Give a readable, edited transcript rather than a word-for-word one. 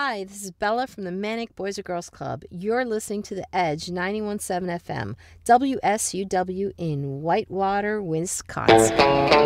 Hi, this is Bella from the Manic Boys or Girls Club. You're listening to The Edge 91.7 FM, WSUW in Whitewater, Wisconsin.